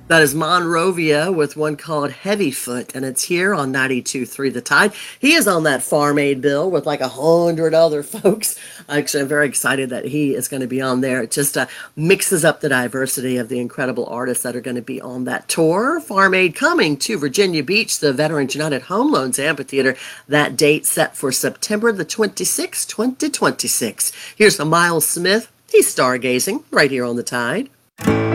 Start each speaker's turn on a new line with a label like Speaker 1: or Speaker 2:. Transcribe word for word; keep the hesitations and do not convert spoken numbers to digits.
Speaker 1: That is Monrovia with one called Heavyfoot, and it's here on ninety-two point three The Tide. He is on that Farm Aid bill with like a hundred other folks. Actually, I'm very excited that he is going to be on there. It just uh, mixes up the diversity of the incredible artists that are going to be on that tour. Farm Aid coming to Virginia Beach, the Veterans United Home Loans Amphitheater. That date set for September the twenty-sixth, twenty twenty-six. Here's a Miles Smith. He's stargazing right here on The Tide.